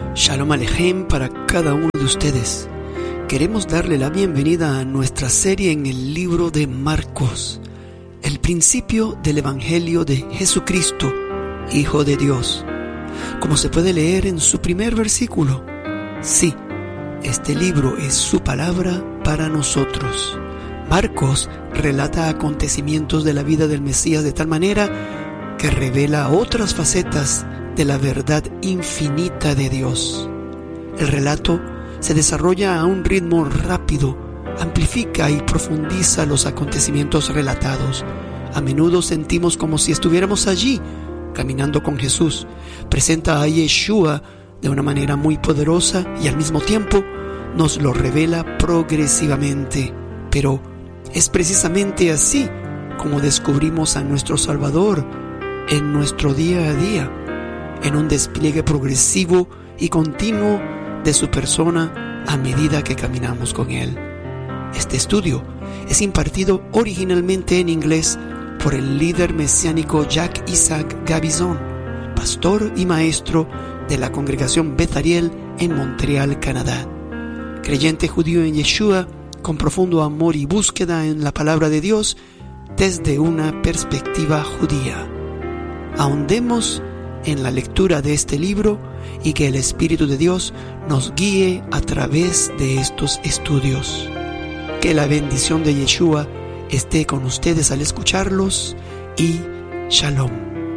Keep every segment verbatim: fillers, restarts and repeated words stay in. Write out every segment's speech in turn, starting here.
Shalom Alejem para cada uno de ustedes. Queremos darle la bienvenida a nuestra serie en el libro de Marcos, el principio del Evangelio de Jesucristo, Hijo de Dios. Como se puede leer en su primer versículo, sí, este libro es su palabra para nosotros. Marcos relata acontecimientos de la vida del Mesías de tal manera que revela otras facetas de la verdad infinita de Dios. El relato se desarrolla a un ritmo rápido, amplifica y profundiza los acontecimientos relatados. A menudo sentimos como si estuviéramos allí, caminando con Jesús. Presenta a Yeshua de una manera muy poderosa y al mismo tiempo nos lo revela progresivamente. Pero es precisamente así como descubrimos a nuestro Salvador en nuestro día a día, en un despliegue progresivo y continuo de su persona a medida que caminamos con Él. Este estudio es impartido originalmente en inglés por el líder mesiánico Jacques Isaac Gabizon, pastor y maestro de la congregación Beth Ariel en Montreal, Canadá. Creyente judío en Yeshua, con profundo amor y búsqueda en la palabra de Dios desde una perspectiva judía. Ahondemos en la lectura de este libro y que el Espíritu de Dios nos guíe a través de estos estudios. Que la bendición de Yeshua esté con ustedes al escucharlos y Shalom.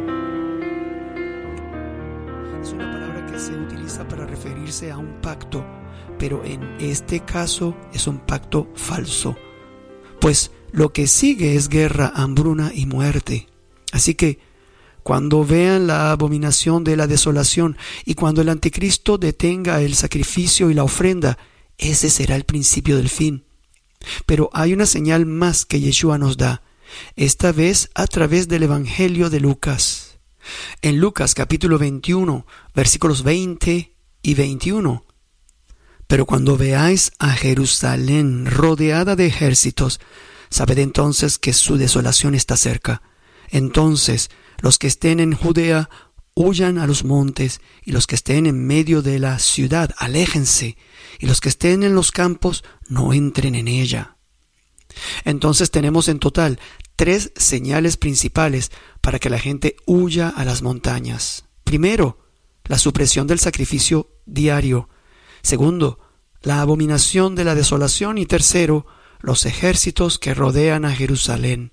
Es una palabra que se utiliza para referirse a un pacto, pero en este caso es un pacto falso, pues lo que sigue es guerra, hambruna y muerte. Así que cuando vean la abominación de la desolación y cuando el anticristo detenga el sacrificio y la ofrenda, ese será el principio del fin. Pero hay una señal más que Yeshua nos da, esta vez a través del Evangelio de Lucas. En Lucas capítulo veintiuno, versículos veinte y veintiuno. Pero cuando veáis a Jerusalén rodeada de ejércitos, sabed entonces que su desolación está cerca. Entonces los que estén en Judea huyan a los montes, y los que estén en medio de la ciudad aléjense, y los que estén en los campos no entren en ella. Entonces tenemos en total tres señales principales para que la gente huya a las montañas. Primero, la supresión del sacrificio diario. Segundo, la abominación de la desolación. Y tercero, los ejércitos que rodean a Jerusalén.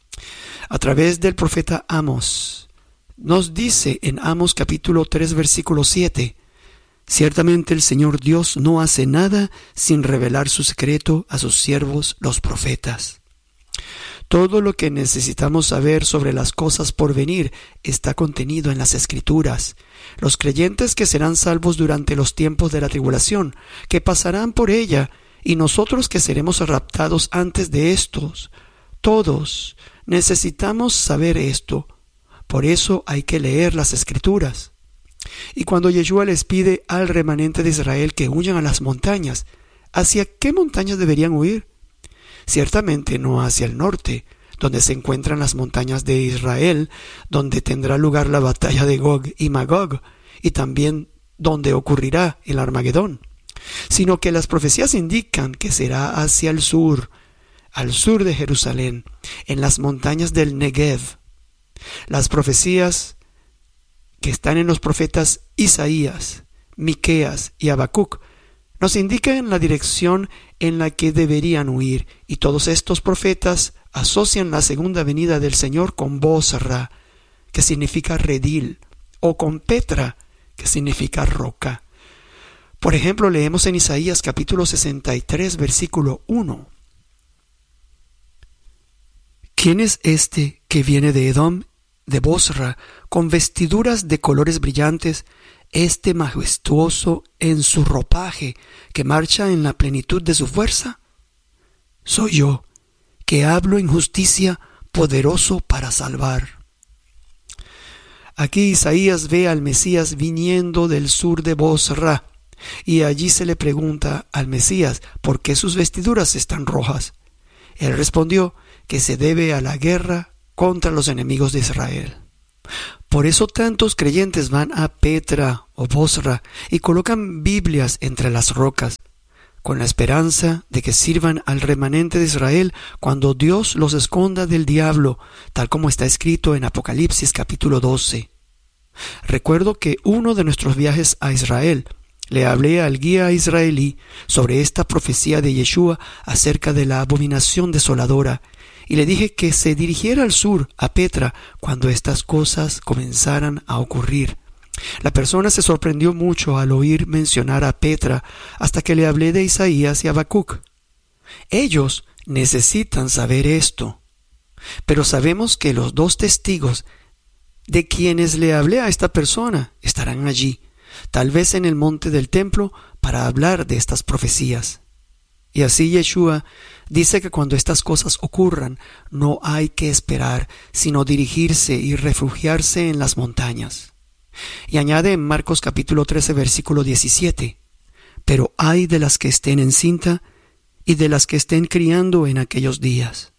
A través del profeta Amos, nos dice en Amos capítulo tres versículo siete, ciertamente el Señor Dios no hace nada sin revelar su secreto a sus siervos los profetas. Todo lo que necesitamos saber sobre las cosas por venir está contenido en las Escrituras. Los creyentes que serán salvos durante los tiempos de la tribulación, que pasarán por ella, y nosotros que seremos raptados antes de estos, todos necesitamos saber esto. Por eso hay que leer las Escrituras. Y cuando Yeshua les pide al remanente de Israel que huyan a las montañas, ¿hacia qué montañas deberían huir? Ciertamente no hacia el norte, donde se encuentran las montañas de Israel, donde tendrá lugar la batalla de Gog y Magog, y también donde ocurrirá el Armagedón, sino que las profecías indican que será hacia el sur, al sur de Jerusalén, en las montañas del Negev. Las profecías que están en los profetas Isaías, Miqueas y Habacuc nos indican la dirección en la que deberían huir, y todos estos profetas asocian la segunda venida del Señor con Bosra, que significa redil, o con Petra, que significa roca. Por ejemplo, leemos en Isaías capítulo sesenta y tres, versículo uno. ¿Quién es este que viene de Edom, de Bosra, con vestiduras de colores brillantes, este majestuoso en su ropaje, que marcha en la plenitud de su fuerza? Soy yo, que hablo en justicia, poderoso para salvar. Aquí Isaías ve al Mesías viniendo del sur de Bosra, y allí se le pregunta al Mesías por qué sus vestiduras están rojas. Él respondió que se debe a la guerra contra los enemigos de Israel. Por eso tantos creyentes van a Petra o Bosra y colocan Biblias entre las rocas, con la esperanza de que sirvan al remanente de Israel cuando Dios los esconda del diablo, tal como está escrito en Apocalipsis capítulo doce. Recuerdo que uno de nuestros viajes a Israel le hablé al guía israelí sobre esta profecía de Yeshua acerca de la abominación desoladora, y le dije que se dirigiera al sur, a Petra, cuando estas cosas comenzaran a ocurrir. La persona se sorprendió mucho al oír mencionar a Petra, hasta que le hablé de Isaías y Habacuc. Ellos necesitan saber esto, pero sabemos que los dos testigos de quienes le hablé a esta persona estarán allí, tal vez en el monte del templo, para hablar de estas profecías. Y así Yeshua dice que cuando estas cosas ocurran, no hay que esperar, sino dirigirse y refugiarse en las montañas. Y añade en Marcos capítulo trece, versículo diecisiete, pero ay de las que estén encinta y de las que estén criando en aquellos días.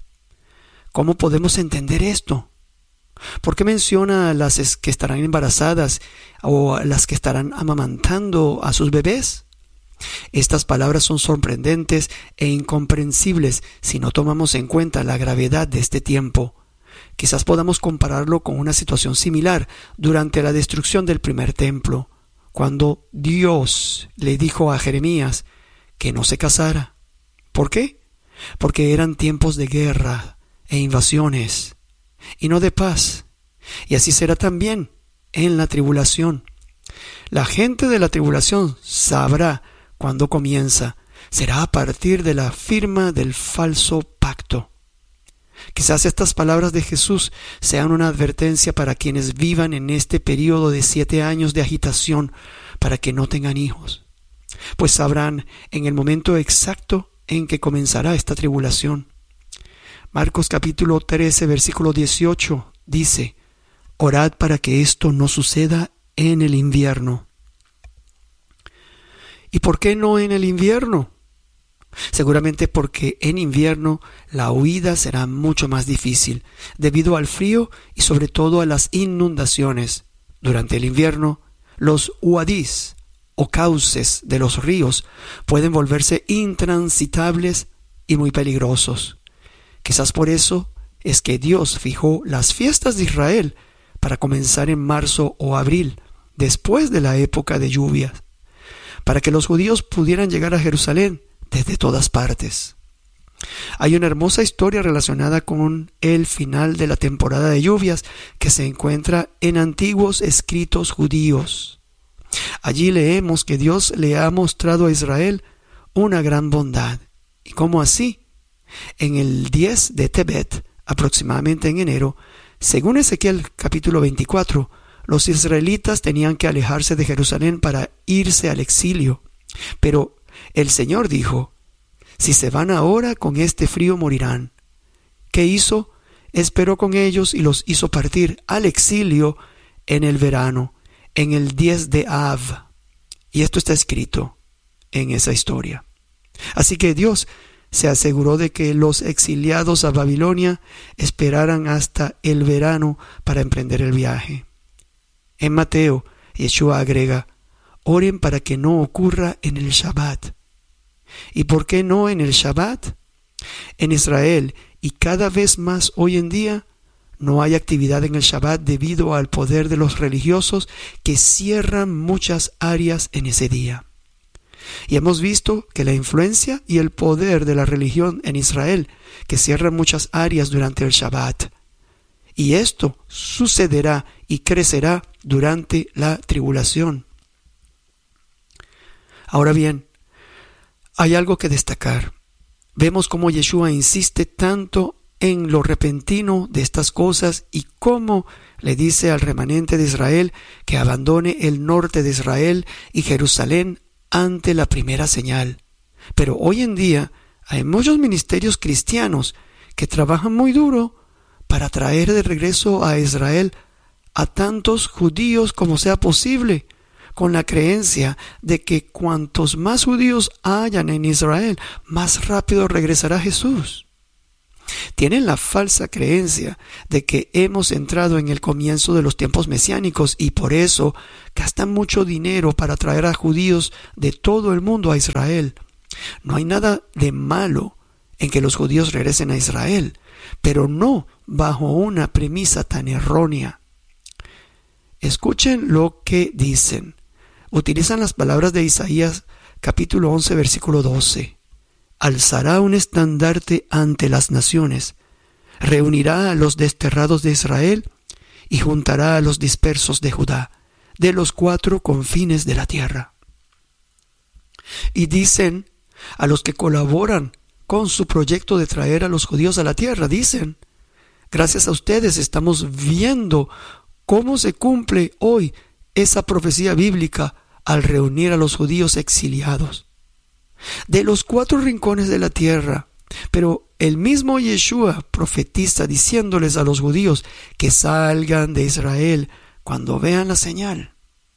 ¿Cómo podemos entender esto? ¿Por qué menciona a las que estarán embarazadas o a las que estarán amamantando a sus bebés? Estas palabras son sorprendentes e incomprensibles si no tomamos en cuenta la gravedad de este tiempo. Quizás podamos compararlo con una situación similar durante la destrucción del primer templo, cuando Dios le dijo a Jeremías que no se casara. ¿Por qué? Porque eran tiempos de guerra e invasiones, y no de paz. Y así será también en la tribulación. La gente de la tribulación sabrá cuándo comienza. Será a partir de la firma del falso pacto. Quizás estas palabras de Jesús sean una advertencia para quienes vivan en este período de siete años de agitación, para que no tengan hijos, pues sabrán en el momento exacto en que comenzará esta tribulación. Marcos capítulo trece, versículo dieciocho dice: orad para que esto no suceda en el invierno. ¿Y por qué no en el invierno? Seguramente porque en invierno la huida será mucho más difícil, debido al frío y sobre todo a las inundaciones. Durante el invierno, los uadís o cauces de los ríos pueden volverse intransitables y muy peligrosos. Quizás por eso es que Dios fijó las fiestas de Israel para comenzar en marzo o abril, después de la época de lluvias, para que los judíos pudieran llegar a Jerusalén desde todas partes. Hay una hermosa historia relacionada con el final de la temporada de lluvias que se encuentra en antiguos escritos judíos. Allí leemos que Dios le ha mostrado a Israel una gran bondad. ¿Y cómo así? En el diez de Tebet, aproximadamente en enero, según Ezequiel capítulo veinticuatro, los israelitas tenían que alejarse de Jerusalén para irse al exilio. Pero el Señor dijo: si se van ahora, con este frío morirán. ¿Qué hizo? Esperó con ellos y los hizo partir al exilio en el verano, en el diez de Av. Y esto está escrito en esa historia. Así que Dios se aseguró de que los exiliados a Babilonia esperaran hasta el verano para emprender el viaje. En Mateo, Yeshua agrega: oren para que no ocurra en el Shabbat. ¿Y por qué no en el Shabbat? En Israel, y cada vez más hoy en día, no hay actividad en el Shabbat debido al poder de los religiosos que cierran muchas áreas en ese día. Y hemos visto que la influencia y el poder de la religión en Israel, que cierran muchas áreas durante el Shabbat. Y esto sucederá y crecerá durante la tribulación. Ahora bien, hay algo que destacar. Vemos cómo Yeshua insiste tanto en lo repentino de estas cosas y cómo le dice al remanente de Israel que abandone el norte de Israel y Jerusalén ante la primera señal. Pero hoy en día hay muchos ministerios cristianos que trabajan muy duro para traer de regreso a Israel a tantos judíos como sea posible, con la creencia de que cuantos más judíos hayan en Israel, más rápido regresará Jesús. Tienen la falsa creencia de que hemos entrado en el comienzo de los tiempos mesiánicos y por eso gastan mucho dinero para traer a judíos de todo el mundo a Israel. No hay nada de malo en que los judíos regresen a Israel, pero no bajo una premisa tan errónea. Escuchen lo que dicen. Utilizan las palabras de Isaías capítulo once versículo doce. Alzará un estandarte ante las naciones, reunirá a los desterrados de Israel y juntará a los dispersos de Judá, de los cuatro confines de la tierra. Y dicen a los que colaboran con su proyecto de traer a los judíos a la tierra, dicen, gracias a ustedes estamos viendo cómo se cumple hoy esa profecía bíblica al reunir a los judíos exiliados de los cuatro rincones de la tierra. Pero el mismo Yeshua profetiza diciéndoles a los judíos que salgan de Israel cuando vean la señal.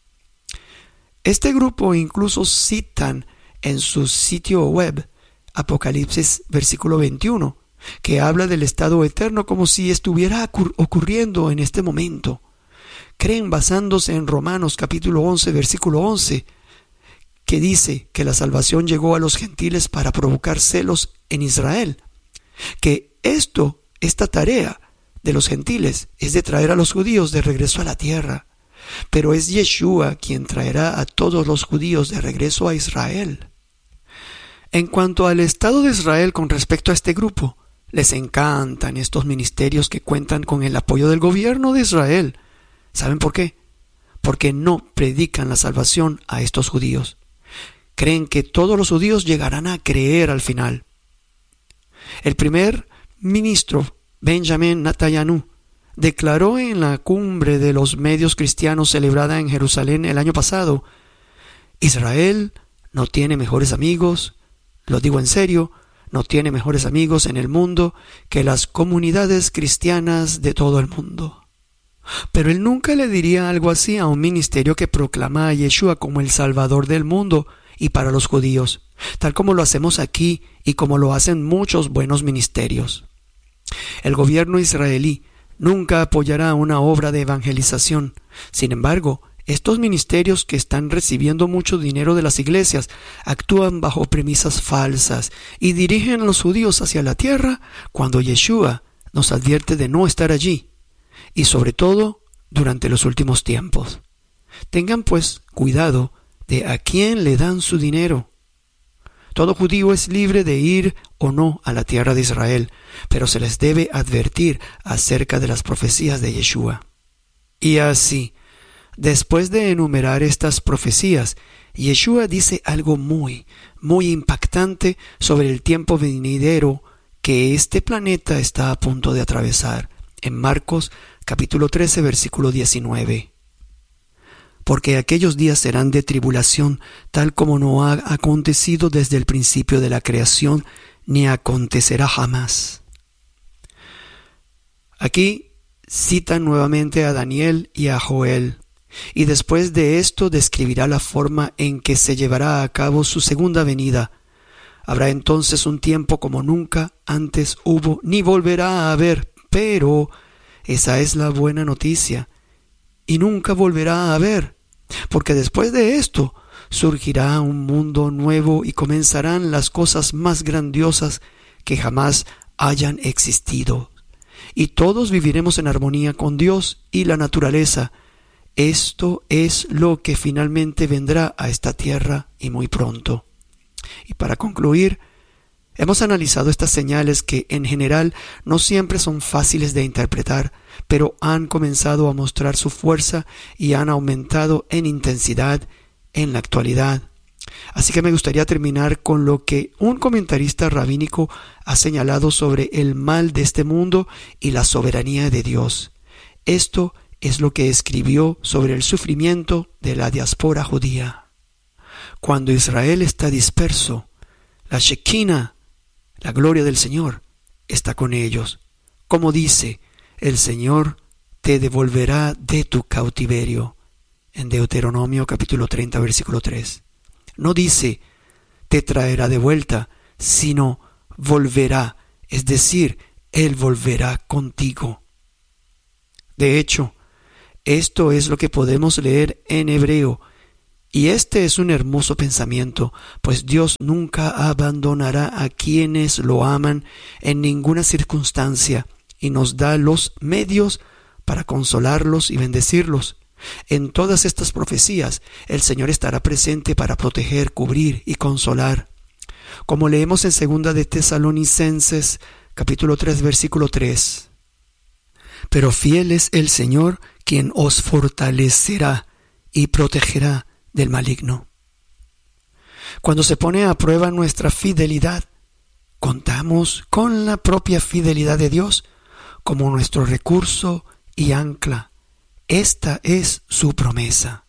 Este grupo incluso citan en su sitio web Apocalipsis versículo veintiuno, que habla del estado eterno como si estuviera ocurriendo en este momento. Creen basándose en Romanos capítulo once versículo once, que dice que la salvación llegó a los gentiles para provocar celos en Israel, que esto, esta tarea de los gentiles es de traer a los judíos de regreso a la tierra, pero es Yeshua quien traerá a todos los judíos de regreso a Israel. En cuanto al estado de Israel con respecto a este grupo, les encantan estos ministerios que cuentan con el apoyo del gobierno de Israel. ¿Saben por qué? Porque no predican la salvación a estos judíos. Creen que todos los judíos llegarán a creer al final. El primer ministro, Benjamin Netanyahu, declaró en la cumbre de los medios cristianos celebrada en Jerusalén el año pasado: Israel no tiene mejores amigos, lo digo en serio, no tiene mejores amigos en el mundo que las comunidades cristianas de todo el mundo. Pero él nunca le diría algo así a un ministerio que proclama a Yeshua como el Salvador del mundo y para los judíos, tal como lo hacemos aquí y como lo hacen muchos buenos ministerios. El gobierno israelí nunca apoyará una obra de evangelización. Sin embargo, estos ministerios que están recibiendo mucho dinero de las iglesias actúan bajo premisas falsas y dirigen a los judíos hacia la tierra cuando Yeshua nos advierte de no estar allí, y sobre todo durante los últimos tiempos. Tengan pues cuidado de a quién le dan su dinero. Todo judío es libre de ir o no a la tierra de Israel, pero se les debe advertir acerca de las profecías de Yeshua. Y así, después de enumerar estas profecías, Yeshua dice algo muy, muy impactante sobre el tiempo venidero que este planeta está a punto de atravesar, en Marcos capítulo trece, versículo diecinueve. Porque aquellos días serán de tribulación, tal como no ha acontecido desde el principio de la creación, ni acontecerá jamás. Aquí citan nuevamente a Daniel y a Joel, y después de esto describirá la forma en que se llevará a cabo su segunda venida. Habrá entonces un tiempo como nunca antes hubo, ni volverá a haber, pero esa es la buena noticia, y nunca volverá a haber, porque después de esto surgirá un mundo nuevo y comenzarán las cosas más grandiosas que jamás hayan existido, y todos viviremos en armonía con Dios y la naturaleza. Esto es lo que finalmente vendrá a esta tierra y muy pronto. Y para concluir, hemos analizado estas señales que en general no siempre son fáciles de interpretar, pero han comenzado a mostrar su fuerza y han aumentado en intensidad en la actualidad. Así que me gustaría terminar con lo que un comentarista rabínico ha señalado sobre el mal de este mundo y la soberanía de Dios. Esto es lo que escribió sobre el sufrimiento de la diáspora judía. Cuando Israel está disperso, la Shekinah, la gloria del Señor, está con ellos. Como dice, el Señor te devolverá de tu cautiverio, en Deuteronomio capítulo treinta, versículo tres. No dice, te traerá de vuelta, sino volverá, es decir, Él volverá contigo. De hecho, esto es lo que podemos leer en hebreo, y este es un hermoso pensamiento, pues Dios nunca abandonará a quienes lo aman en ninguna circunstancia, y nos da los medios para consolarlos y bendecirlos. En todas estas profecías, el Señor estará presente para proteger, cubrir y consolar. Como leemos en segunda de Tesalonicenses, capítulo tres, versículo tres. Pero fiel es el Señor, quien os fortalecerá y protegerá del maligno. Cuando se pone a prueba nuestra fidelidad, contamos con la propia fidelidad de Dios como nuestro recurso y ancla. Esta es su promesa.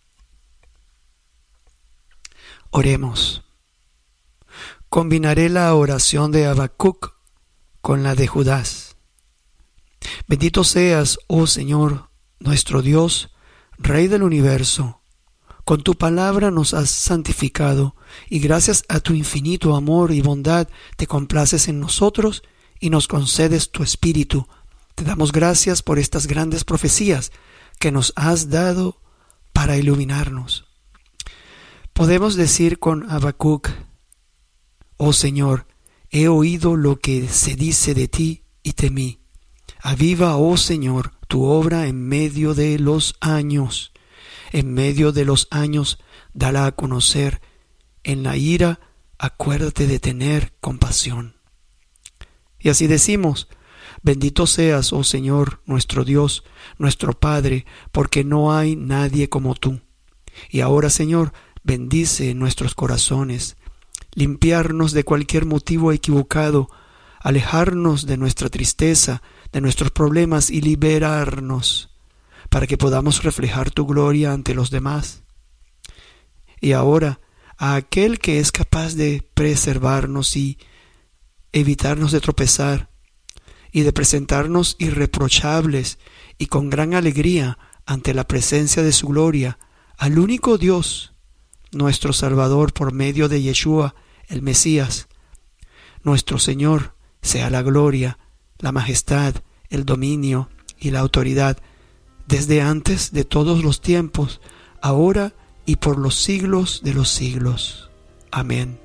Oremos. Combinaré la oración de Habacuc con la de Judás. Bendito seas, oh Señor, nuestro Dios, Rey del universo. Con tu palabra nos has santificado, y gracias a tu infinito amor y bondad te complaces en nosotros y nos concedes tu espíritu. Te damos gracias por estas grandes profecías que nos has dado para iluminarnos. Podemos decir con Habacuc: oh Señor, he oído lo que se dice de ti y temí. Aviva, oh Señor, tu obra en medio de los años. En medio de los años, dala a conocer. En la ira, acuérdate de tener compasión. Y así decimos: bendito seas, oh Señor, nuestro Dios, nuestro Padre, porque no hay nadie como tú. Y ahora, Señor, bendice nuestros corazones, limpiarnos de cualquier motivo equivocado, alejarnos de nuestra tristeza, de nuestros problemas y liberarnos, para que podamos reflejar tu gloria ante los demás. Y ahora, a aquel que es capaz de preservarnos y evitarnos de tropezar, y de presentarnos irreprochables y con gran alegría ante la presencia de su gloria, al único Dios, nuestro Salvador, por medio de Yeshua, el Mesías, nuestro Señor, sea la gloria, la majestad, el dominio y la autoridad, desde antes de todos los tiempos, ahora y por los siglos de los siglos. Amén.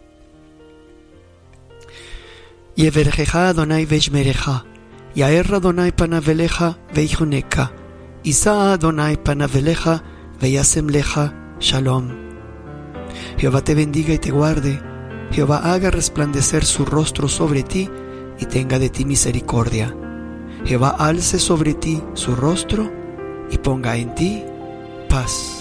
Yeverechecha Adonai veishmerecha, Yaer Adonai panav elecha veichoneka, Yisa Adonai panav elecha veyasem lecha shalom. Jehová te bendiga y te guarde, Jehová haga resplandecer su rostro sobre ti y tenga de ti misericordia. Jehová alce sobre ti su rostro y ponga en ti paz.